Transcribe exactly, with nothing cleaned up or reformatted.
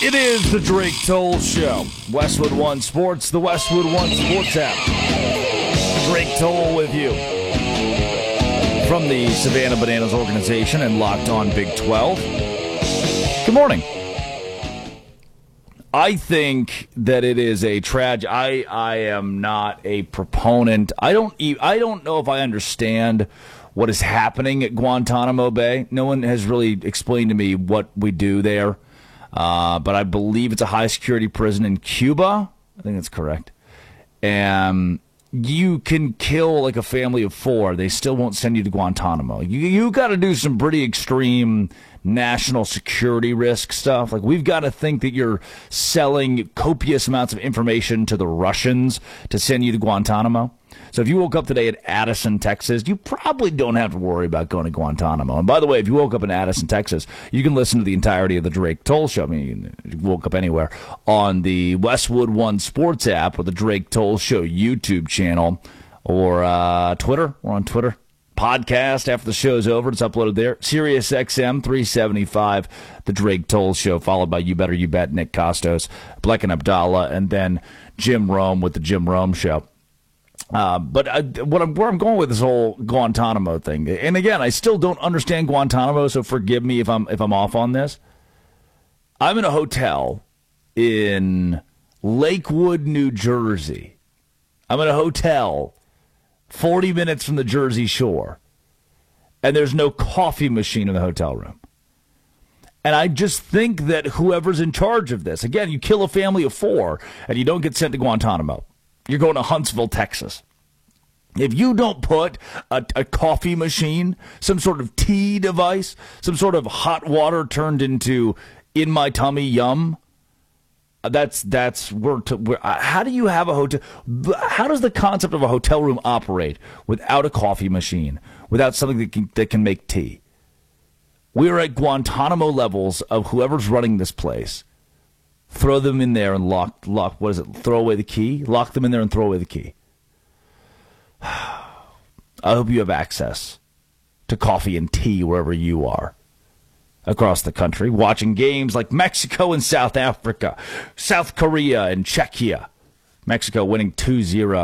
It is the Drake Toll Show. Westwood One Sports, the Westwood One Sports app. Drake Toll with you from the Savannah Bananas organization and Locked On Big twelve. Good morning. I think that it is a tragedy. I, I am not a proponent. I don't. E- I don't know if I understand what is happening at Guantanamo Bay. No one has really explained to me what we do there. Uh, but I believe it's a high-security prison in Cuba. I think that's correct. And you can kill like a family of four. They still won't send you to Guantanamo. You you got to do some pretty extreme national security risk stuff. Like, we've got to think that you're selling copious amounts of information to the Russians to send you to Guantanamo. So if you woke up today in Addison, Texas, you probably don't have to worry about going to Guantanamo. And by the way, if you woke up in Addison, Texas, you can listen to the entirety of the Drake Toll Show. I mean, you woke up anywhere on the Westwood One Sports app or the Drake Toll Show YouTube channel or uh, Twitter. We're on Twitter. Podcast after the show's over. It's uploaded there. Sirius X M three seventy-five, the Drake Toll Show, followed by You Better You Bet, Nick Costos, Bleck and Abdallah, and then Jim Rome with the Jim Rome Show. Uh, but I, what I'm, where I'm going with this whole Guantanamo thing, and again, I still don't understand Guantanamo, so forgive me if I'm if I'm off on this. I'm in a hotel in Lakewood, New Jersey. I'm in a hotel forty minutes from the Jersey Shore, and there's no coffee machine in the hotel room. And I just think that whoever's in charge of this, again, you kill a family of four, and you don't get sent to Guantanamo. You're going to Huntsville, Texas. If you don't put a, a coffee machine, some sort of tea device, some sort of hot water turned into in my tummy yum, That's that's we're, to, we're how do you have a hotel? How does the concept of a hotel room operate without a coffee machine, without something that can, that can make tea? We are at Guantanamo levels of whoever's running this place. Throw them in there and lock lock. What is it? Throw away the key. Lock them in there and throw away the key. I hope you have access to coffee and tea wherever you are across the country, watching games like Mexico and South Africa, South Korea and Czechia. Mexico winning two zero